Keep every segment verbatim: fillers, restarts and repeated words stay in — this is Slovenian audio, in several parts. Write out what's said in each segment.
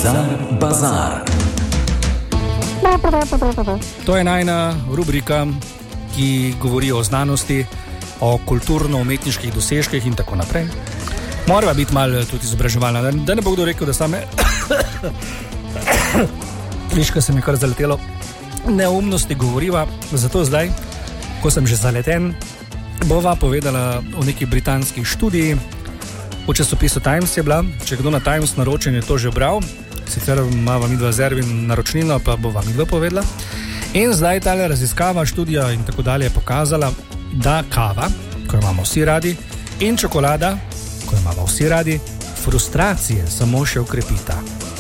Bizar Bazar. To je najna rubrika, ki govori o znanosti, o kulturno-umetniških dosežkih in tako naprej. Mora biti malo tudi izobraževalna, da ne bo kdo rekel, da same viška se mi kar zaletelo neumnosti govoriva. Zato zdaj, ko sem že zaleten, bova povedala o neki britanski študiji. V časopisu Times je bila, če kdo na Times naročen je to že bral, sicer imava midva z Ervin naročnino, pa bova midva povedala. In zdaj tale raziskava, študija in tako dalje je pokazala, da kava, ko jo imamo vsi radi, in čokolada, ko jo imamo vsi radi, frustracije samo še ukrepita.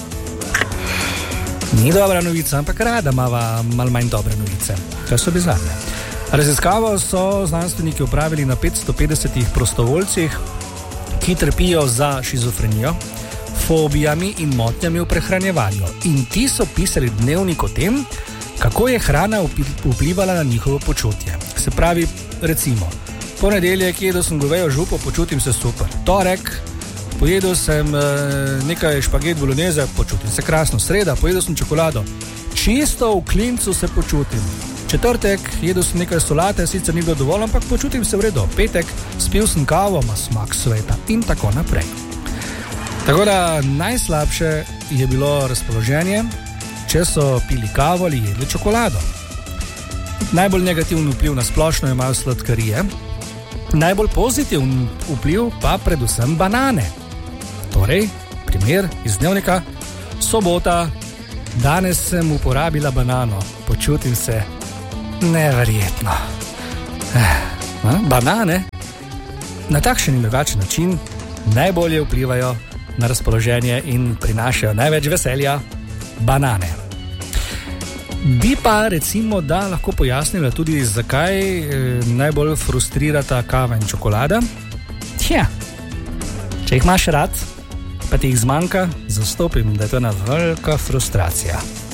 Ni dobra novica, ampak rada imava malo manj dobre novice. To so bizarne. Raziskavo so znanstveniki opravili na petsto petdesetih prostovoljcih, ki trpijo za šizofrenijo, fobijami in motnjami v prehranjevanju. In ti so pisali dnevnik o tem, kako je hrana vplivala na njihovo počutje. Se pravi, recimo, ponedeljek jedel sem govejo župo, počutim se super. Torek, pojedel sem e, nekaj špaget bolognese, počutim se krasno. Sreda, pojedel sem čokolado, čisto v klincu se počutim. Četrtek, jedel sem nekaj solate, sicer ni bilo dovolj, ampak počutim se v redu. Petek, spil sem kavo, ima smak sveta in tako naprej. Tako da najslabše je bilo razpoloženje, če so pili kavo ali jedli čokolado. Najbolj negativni vpliv na splošno imajo sladkarije, najbolj pozitiven vpliv pa predvsem banane. Torej, primer iz dnevnika, sobota, danes sem uporabila banano, počutim se neverjetno. Eh, banane na takšen in drugačen način najbolje vplivajo na razpoloženje in prinašajo največ veselja. Banane. Bi pa recimo, da lahko pojasnila tudi, zakaj eh, najbolj frustrirata kava in čokolada. Tja, če jih imaš rad, pa ti jih zmanjka, zastopim, da je to ena velika frustracija.